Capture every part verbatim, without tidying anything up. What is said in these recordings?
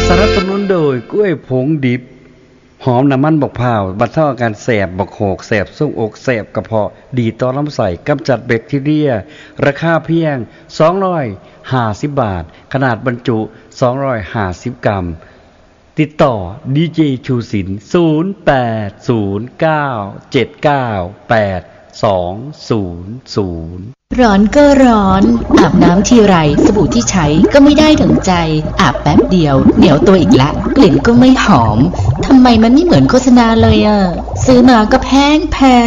สนับสนุนโดยกล้วยผงดิบหอมน้ำมันบกพร้าวบรรเทาอาการแสบบกโขกแสบทรวงอกแสบกระเพาะดีต่อลำไส้กำจัดแบคทีเรียราคาเพียงสองร้อยห้าสิบบาทขนาดบรรจุสองร้อยห้าสิบกรัมติดต่อดีเจชูศิลป์ศูนย์ แปด ศูนย์ เก้า เจ็ด เก้า แปด สอง ศูนย์ ศูนย์ร้อนก็ร้อนอาบน้ำทีไรสบู่ที่ใช้ก็ไม่ได้ถึงใจอาบแป๊บเดียวเหนียวตัวอีกละกลิ่นก็ไม่หอมทำไมมันไม่เหมือนโฆษณาเลยอ่ะซื้อมาก็แพงแพง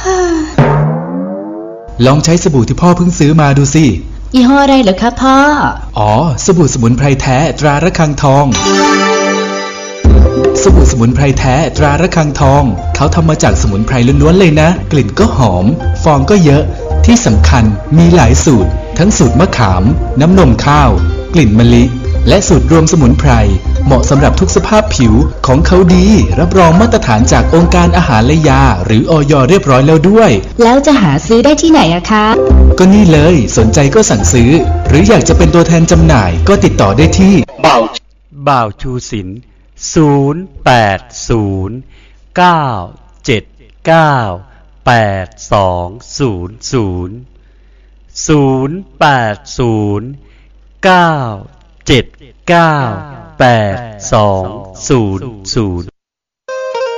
ลองใช้สบู่ที่พ่อเพิ่งซื้อมาดูสิยี่ห้ออะไรเหรอคะพ่ออ๋อสบู่สมุนไพรแท้ตราระฆังทองสบู่สมุนไพรแท้ตราระฆังทองเขาทำมาจากสมุนไพรล้วนๆเลยนะกลิ่นก็หอมฟองก็เยอะที่สำคัญมีหลายสูตรทั้งสูตรมะขามน้ำนมข้าวกลิ่นมะลิและสูตรรวมสมุนไพรเหมาะสำหรับทุกสภาพผิวของเขาดีรับรองมาตรฐานจากองค์การอาหารและยาหรืออย.เรียบร้อยแล้วด้วยแล้วจะหาซื้อได้ที่ไหนอะคะก็นี่เลยสนใจก็สั่งซื้อหรืออยากจะเป็นตัวแทนจำหน่ายก็ติดต่อได้ที่บ่าวบ่าวชูศิลป์ศูนย์ แปด ศูนย์ เก้า เจ็ด เก้า แปด สอง ศูนย์ ศูนย์ ศูนย์ แปด ศูนย์ เก้า เจ็ด เก้า แปด สอง ศูนย์ ศูนย์